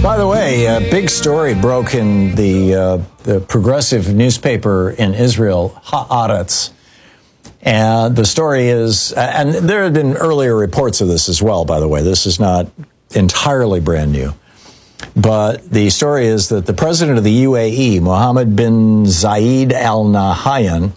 By the way, a big story broke in the progressive newspaper in Israel, Haaretz. And the story is, and there have been earlier reports of this as well, by the way. This is not entirely brand new. But the story is that the president of the UAE, Mohammed bin Zayed Al Nahyan,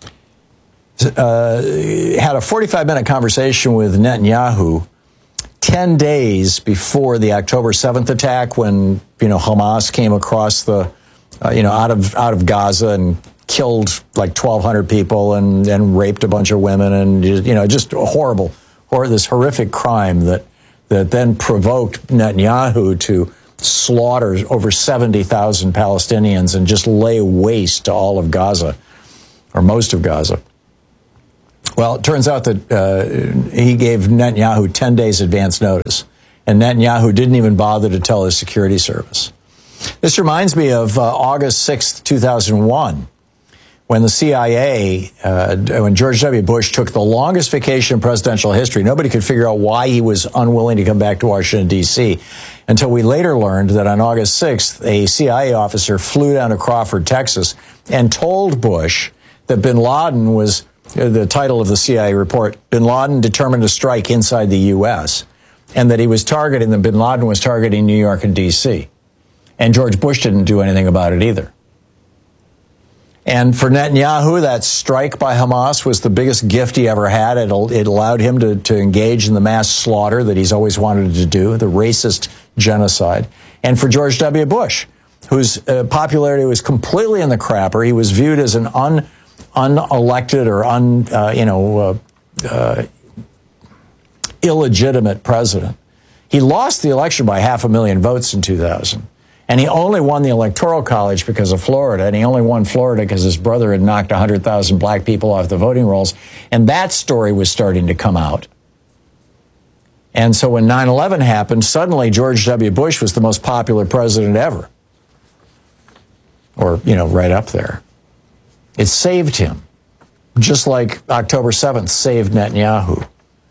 had a 45-minute conversation with Netanyahu 10 days before the October 7th attack, when, Hamas came across the, out of Gaza and killed like 1,200 people and raped a bunch of women, and, just horrible, this horrific crime that then provoked Netanyahu to slaughter over 70,000 Palestinians and just lay waste to all of Gaza, or most of Gaza. Well, it turns out that he gave Netanyahu 10 days advance notice, and Netanyahu didn't even bother to tell his security service. This reminds me of August 6th, 2001, when the CIA, when George W. Bush took the longest vacation in presidential history. Nobody could figure out why he was unwilling to come back to Washington, D.C., until we later learned that on August 6th, a CIA officer flew down to Crawford, Texas, and told Bush that bin Laden was, the title of the CIA report, bin Laden determined to strike inside the U.S., and that bin Laden was targeting New York and D.C. And George Bush didn't do anything about it either. And for Netanyahu, that strike by Hamas was the biggest gift he ever had. It allowed him to engage in the mass slaughter that he's always wanted to do, the racist genocide. And for George W. Bush, whose popularity was completely in the crapper, he was viewed as an unelected or illegitimate president. He lost the election by 500,000 votes in 2000. And he only won the Electoral College because of Florida, and he only won Florida because his brother had knocked 100,000 black people off the voting rolls. And that story was starting to come out. And so when 9/11 happened, suddenly George W. Bush was the most popular president ever. Or, right up there. It saved him, just like October 7th saved Netanyahu.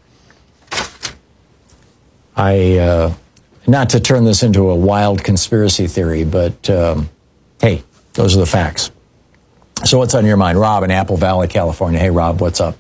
Not to turn this into a wild conspiracy theory, but hey, those are the facts. So what's on your mind? Rob in Apple Valley, California. Hey, Rob, what's up?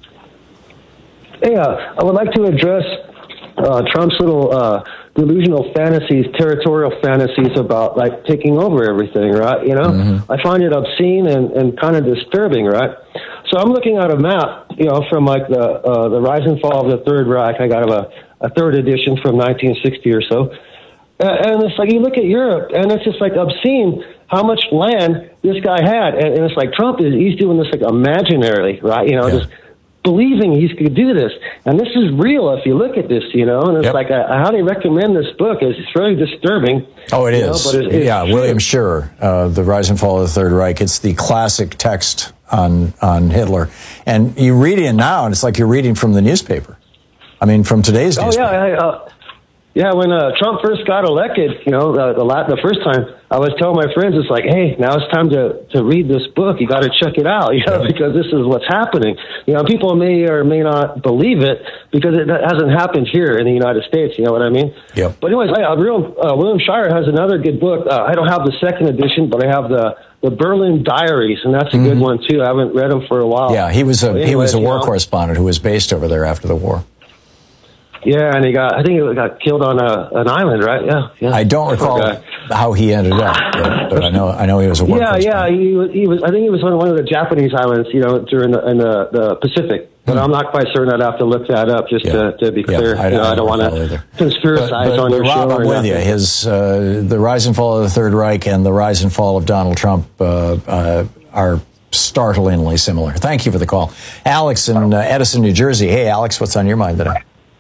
Hey, I would like to address Trump's little delusional fantasies, territorial fantasies about like taking over everything, right? I find it obscene and kind of disturbing, right? So I'm looking at a map, from like the rise and fall of the Third Reich. I got a third edition from 1960 or so. And it's like you look at Europe, and it's just like obscene how much land this guy had. And it's like he's doing this like imaginarily, right? Just believing he could do this. And this is real if you look at this, and it's like I highly recommend this book. It's really disturbing. Oh, it is. But it's William Shirer, The Rise and Fall of the Third Reich. It's the classic text on Hitler. And you read it now, and it's like you're reading from the newspaper. I mean, from today's newspaper. Yeah, when Trump first got elected, the first time, I was telling my friends, it's like, hey, now it's time to read this book. You got to check it out, because this is what's happening. People may or may not believe it because it hasn't happened here in the United States. You know what I mean? Yeah. But anyways, William Shirer has another good book. I don't have the second edition, but I have the Berlin Diaries, and that's a good one too. I haven't read them for a while. Yeah, he was a war correspondent who was based over there after the war. Yeah, and he got killed on an island, right? Yeah. I don't recall how he ended up, but I know he was a war correspondent. Yeah, he was. I think he was on one of the Japanese islands, during the Pacific. But I'm not quite certain. I'd have to look that up just to be clear. I don't want to conspiracize on your show. I'm with you. The Rise and Fall of the Third Reich and the Rise and Fall of Donald Trump are startlingly similar. Thank you for the call. Alex in Edison, New Jersey. Hey, Alex, what's on your mind today?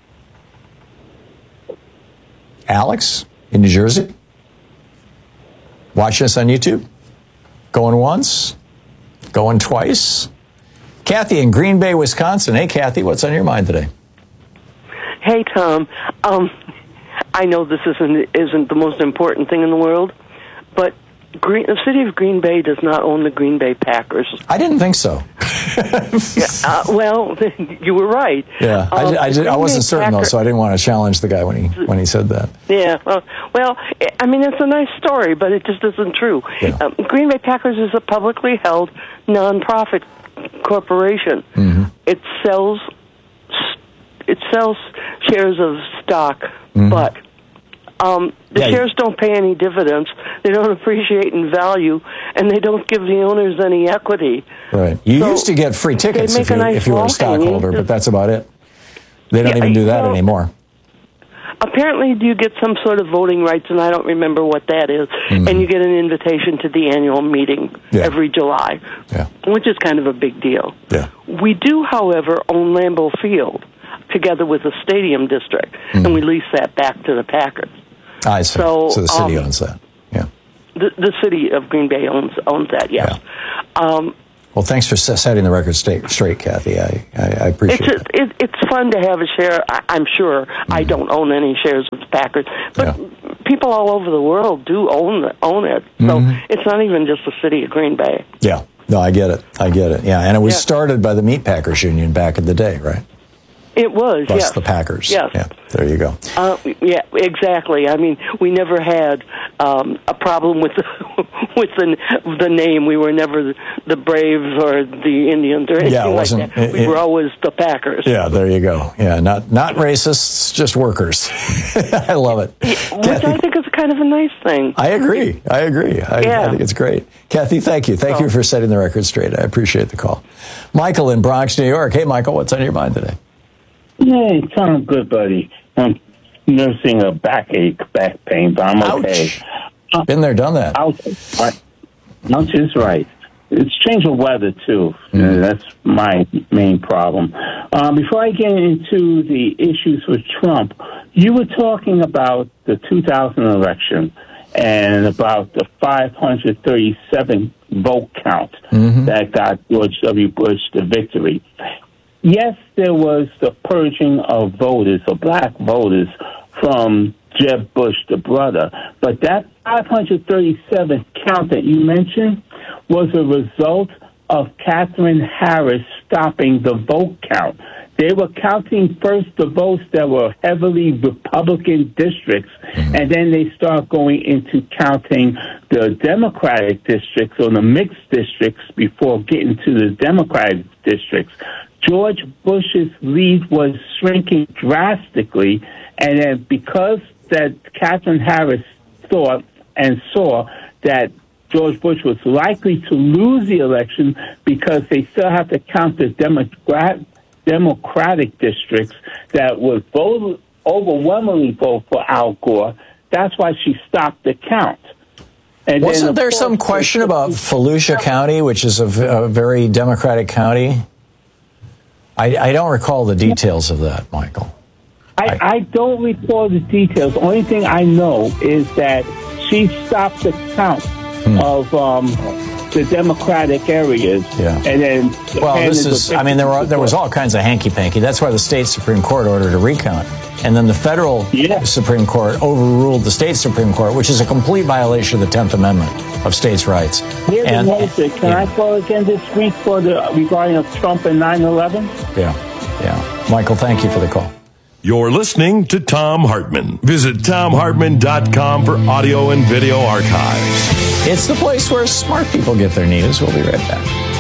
Alex in New Jersey, watching us on YouTube, going once, going twice. Kathy in Green Bay, Wisconsin. Hey, Kathy, what's on your mind today? Hey, Tom. I know this isn't the most important thing in the world, but the city of Green Bay does not own the Green Bay Packers. I didn't think so. Well, you were right. Yeah, I wasn't certain though, so I didn't want to challenge the guy when he said that. Yeah, well, I mean, it's a nice story, but it just isn't true. Yeah. Green Bay Packers is a publicly held nonprofit corporation. Mm-hmm. It sells shares of stock, Mm-hmm. but the shares don't pay any dividends. They don't appreciate in value, and they don't give the owners any equity. Right. You used to get free tickets if you were a stockholder, but that's about it. They don't even do that anymore. Apparently, you get some sort of voting rights, and I don't remember what that is. Mm-hmm. And you get an invitation to the annual meeting every July, which is kind of a big deal. Yeah. We do, however, own Lambeau Field together with the stadium district, and we lease that back to the Packers. I see. So the city owns that. Yeah. The city of Green Bay owns that. Yes. Yeah. Well, thanks for setting the record straight, Kathy. I appreciate it. It's fun to have a share. I'm sure I don't own any shares of the Packers, but people all over the world do own it. So it's not even just the city of Green Bay. Yeah. No, I get it. Yeah, and it was started by the Meat Packers Union back in the day, right? It was, plus the Packers. Yes. Yeah, there you go. Yeah, exactly. I mean, we never had a problem with the name. We were never the Braves or the Indians or anything like that. We were always the Packers. Yeah, there you go. Yeah, not racists, just workers. I love it. Which I think is kind of a nice thing. I agree. I think it's great. Kathy, thank you. Thank you for setting the record straight. I appreciate the call. Michael in Bronx, New York. Hey, Michael, what's on your mind today? Hey, Tom, good buddy. I'm nursing a back pain, but I'm okay. Been there, done that. Ouch is right. It's change of weather, too. That's my main problem. Before I get into the issues with Trump, you were talking about the 2000 election and about the 537 vote count that got George W. Bush the victory. Yes, there was the purging of voters, of black voters, from Jeb Bush, the brother. But that 537 count that you mentioned was a result of Katherine Harris stopping the vote count. They were counting first the votes that were heavily Republican districts, and then they start going into counting the Democratic districts or the mixed districts before getting to the Democratic districts. George Bush's lead was shrinking drastically, and then because that Katherine Harris thought and saw that George Bush was likely to lose the election because they still have to count the Democratic districts that would overwhelmingly vote for Al Gore, that's why she stopped the count. And wasn't there some question about Volusia County, which is a very Democratic county? I don't recall the details of that, Michael. I don't recall the details. The only thing I know is that she stopped the count of the Democratic areas. Yeah. And then... Well, there was all kinds of hanky-panky. That's why the state Supreme Court ordered a recount. And then the federal Supreme Court overruled the state Supreme Court, which is a complete violation of the 10th Amendment of states' rights. Can I call again this week for regarding of Trump and 9/11? Yeah. Michael, thank you for the call. You're listening to Thom Hartmann. Visit ThomHartmann.com for audio and video archives. It's the place where smart people get their news. We'll be right back.